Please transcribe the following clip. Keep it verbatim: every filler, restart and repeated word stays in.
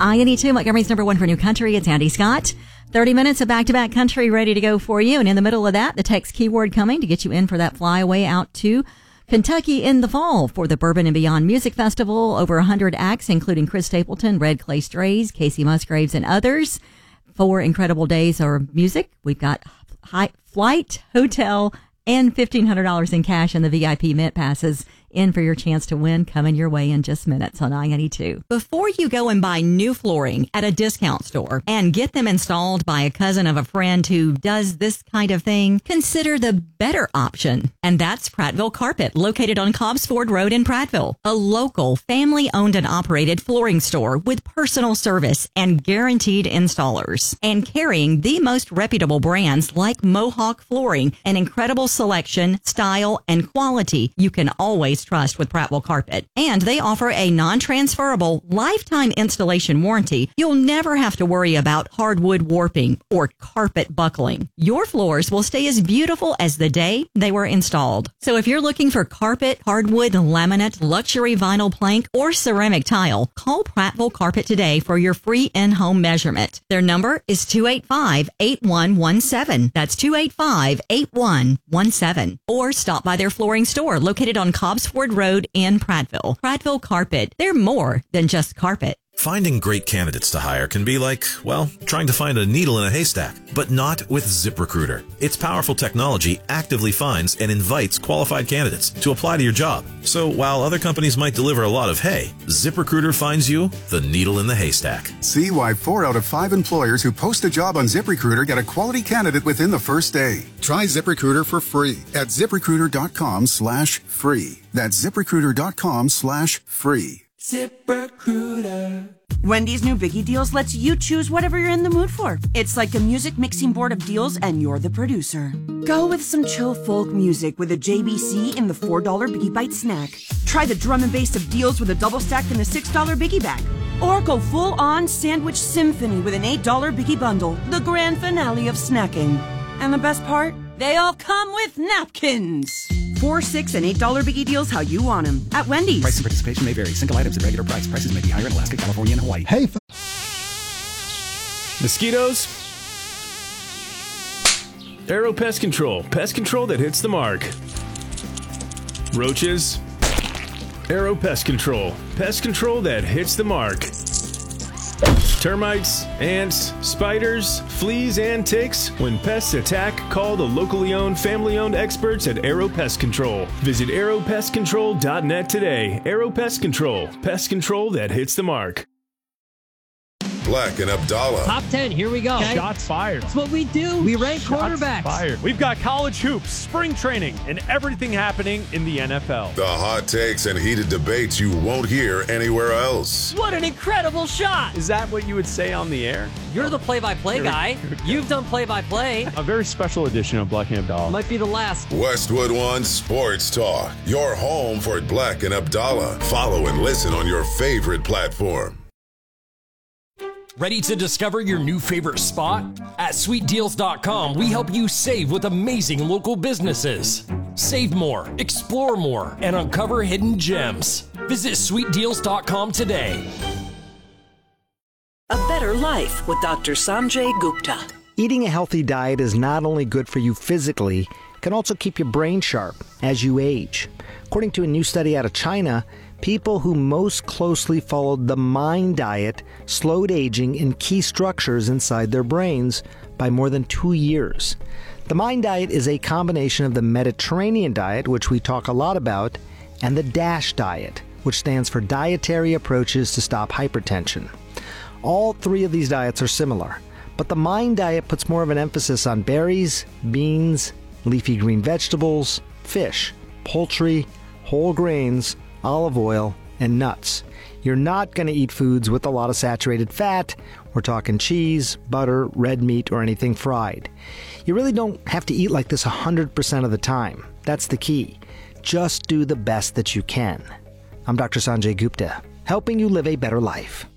I ninety-two, Montgomery's number one for new country. It's Andy Scott. thirty minutes of back-to-back country ready to go for you. And in the middle of that, the text keyword coming to get you in for that flyaway out to Kentucky in the fall for the Bourbon and Beyond Music Festival. Over one hundred acts, including Chris Stapleton, Red Clay Strays, Casey Musgraves, and others. Four incredible days of music. We've got high flight, hotel, and fifteen hundred dollars in cash and the V I P Mint passes in for your chance to win, coming your way in just minutes on I ninety-two. Before you go and buy new flooring at a discount store and get them installed by a cousin of a friend who does this kind of thing, consider the better option. And that's Prattville Carpet, located on Cobbs Ford Road in Prattville. A local, family-owned and operated flooring store with personal service and guaranteed installers. And carrying the most reputable brands like Mohawk Flooring, an incredible selection, style, and quality you can always trust with Prattville Carpet. And they offer a non-transferable lifetime installation warranty. You'll never have to worry about hardwood warping or carpet buckling. Your floors will stay as beautiful as the day they were installed. So if you're looking for carpet, hardwood, laminate, luxury vinyl plank, or ceramic tile, call Prattville Carpet today for your free in-home measurement. Their number is two eight five, eight one one seven. That's two eight five, eight one one seven. Or stop by their flooring store located on Cobbs Ford Road in Prattville. Prattville Carpet. They're more than just carpet. Finding great candidates to hire can be like, well, trying to find a needle in a haystack, but not with ZipRecruiter. Its powerful technology actively finds and invites qualified candidates to apply to your job. So while other companies might deliver a lot of hay, ZipRecruiter finds you the needle in the haystack. See why four out of five employers who post a job on ZipRecruiter get a quality candidate within the first day. Try ZipRecruiter for free at ZipRecruiter.com slash free. That's ZipRecruiter.com slash free. ZipRecruiter. Wendy's new Biggie Deals lets you choose whatever you're in the mood for. It's like a music mixing board of deals and you're the producer. Go with some chill folk music with a J B C in the four dollar Biggie Bite snack. Try the drum and bass of deals with a double stack in the six dollar Biggie bag. Or go full-on sandwich symphony with an eight dollar Biggie bundle, the grand finale of snacking. And the best part? They all come with napkins. Four, six, and eight dollar Biggie Deals how you want them at Wendy's. Price and participation may vary. Single items at regular price. Prices may be higher in Alaska, California, and Hawaii. Hey, f- mosquitoes. Arrow Pest Control. Pest control that hits the mark. Roaches. Arrow Pest Control. Pest control that hits the mark. Termites, ants, spiders, fleas, and ticks. When pests attack, call the locally owned, family-owned experts at Arrow Pest Control. Visit arrow pest control dot net today. Arrow Pest Control. Pest control that hits the mark. Black and Abdallah. Top ten, here we go. Okay. Shots fired. That's what we do. We rank Shots quarterbacks. Fired. We've got college hoops, spring training, and everything happening in the N F L. The hot takes and heated debates you won't hear anywhere else. What an incredible shot. Is that what you would say on the air? You're the play-by-play guy. You've done play-by-play. A very special edition of Black and Abdallah. Might be the last. Westwood One Sports Talk. Your home for Black and Abdallah. Follow and listen on your favorite platform. Ready to discover your new favorite spot? At sweet deals dot com, we help you save with amazing local businesses. Save more, explore more, and uncover hidden gems. Visit sweet deals dot com today. A better life with Doctor Sanjay Gupta. Eating a healthy diet is not only good for you physically, it can also keep your brain sharp as you age. According to a new study out of China, people who most closely followed the MIND diet slowed aging in key structures inside their brains by more than two years. The MIND diet is a combination of the Mediterranean diet, which we talk a lot about, and the DASH diet, which stands for Dietary Approaches to Stop Hypertension. All three of these diets are similar, but the MIND diet puts more of an emphasis on berries, beans, leafy green vegetables, fish, poultry, whole grains, olive oil, and nuts. You're not going to eat foods with a lot of saturated fat. We're talking cheese, butter, red meat, or anything fried. You really don't have to eat like this one hundred percent of the time. That's the key. Just do the best that you can. I'm Doctor Sanjay Gupta, helping you live a better life.